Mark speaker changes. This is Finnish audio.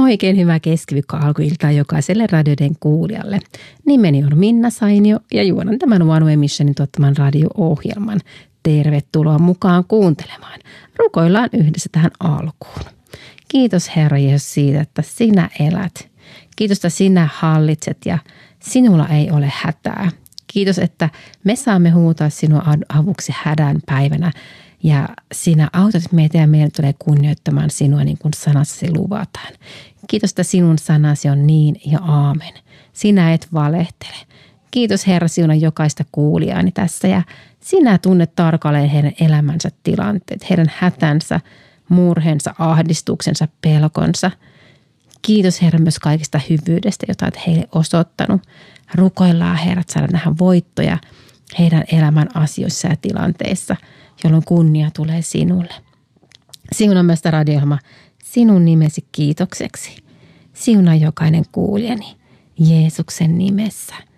Speaker 1: Oikein hyvää keskiviikko alkuiltaa jokaiselle radioiden kuulijalle. Nimeni on Minna Sainio ja juonan tämän One Way Missionin tuottaman radio-ohjelman. Tervetuloa mukaan kuuntelemaan. Rukoillaan yhdessä tähän alkuun. Kiitos Herra Jeesus siitä, että sinä elät. Kiitos, että sinä hallitset ja sinulla ei ole hätää. Kiitos, että me saamme huutaa sinua avuksi hädän päivänä. Ja sinä autat meitä ja meidän tulee kunnioittamaan sinua niin kuin sanassasi luvataan. Kiitos, että sinun sanasi on niin ja aamen. Sinä et valehtele. Kiitos Herra sinun jokaista kuulijaani tässä ja sinä tunnet tarkalleen heidän elämänsä tilanteet, heidän hätänsä, murhensa, ahdistuksensa, pelkonsa. Kiitos Herra myös kaikista hyvyydestä, jota olet heille osoittanut. Rukoillaan Herra, että saada nähdä voittoja heidän elämän asioissa ja tilanteissa, jolloin kunnia tulee sinulle. Siunaa myös tämä radio-ohjelma sinun nimesi kiitokseksi. Siunaa jokainen kuulijani Jeesuksen nimessä.